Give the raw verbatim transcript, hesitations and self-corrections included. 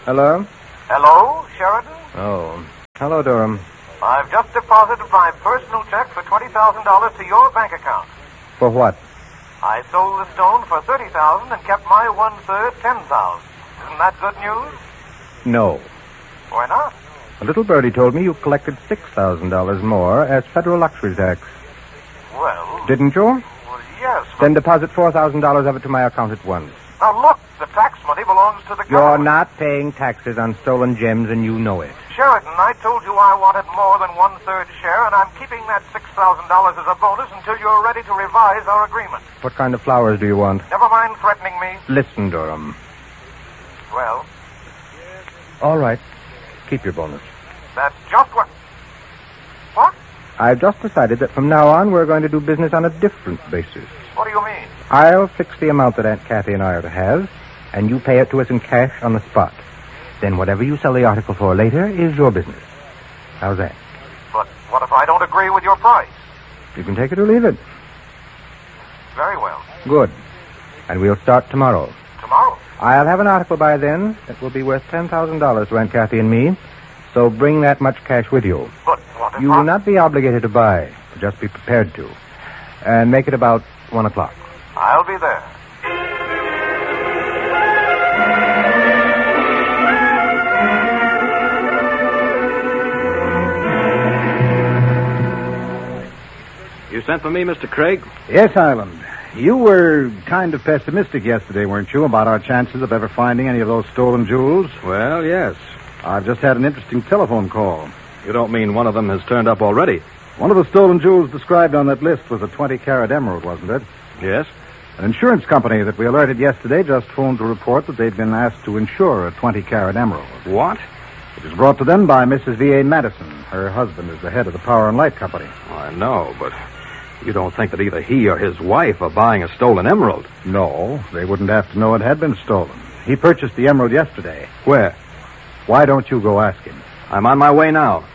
Hello? Hello, Sheridan? Oh. Hello, Durham. I've just deposited my personal check for twenty thousand dollars to your bank account. For what? I sold the stone for thirty thousand dollars and kept my one-third, ten thousand dollars. Isn't that good news? No. Why not? A little birdie told me you collected six thousand dollars more as federal luxury tax. Well... Didn't you? Well, yes, but... Then deposit four thousand dollars of it to my account at once. Now, look, the tax money belongs to the You're government. not paying taxes on stolen gems, and you know it. Sheridan, I told you I wanted more than one-third share, and I'm keeping that six thousand dollars as a bonus until you're ready to revise our agreement. What kind of flowers do you want? Never mind threatening me. Listen, Durham. Well, All right. Keep your bonus. that's just what... What? I've just decided that from now on we're going to do business on a different basis. What do you mean? I'll fix the amount that Aunt Kathy and I are to have, and you pay it to us in cash on the spot. Then whatever you sell the article for later is your business. How's that? But what if I don't agree with your price? You can take it or leave it. Very well. Good. And we'll start tomorrow. Tomorrow? I'll have an article by then that will be worth ten thousand dollars to Aunt Kathy and me, so bring that much cash with you. But what if You I... will not be obligated to buy, just be prepared to. And make it about one o'clock. I'll be there. You sent for me, Mister Craig? Yes, Highland. You were kind of pessimistic yesterday, weren't you, about our chances of ever finding any of those stolen jewels? Well, yes. I've just had an interesting telephone call. You don't mean one of them has turned up already? One of the stolen jewels described on that list was a twenty-carat emerald, wasn't it? Yes. An insurance company that we alerted yesterday just phoned to report that they'd been asked to insure a twenty-carat emerald. What? It was brought to them by Missus V A Madison. Her husband is the head of the Power and Light Company. I know, but you don't think that either he or his wife are buying a stolen emerald? No, they wouldn't have to know it had been stolen. He purchased the emerald yesterday. Where? Why don't you go ask him? I'm on my way now.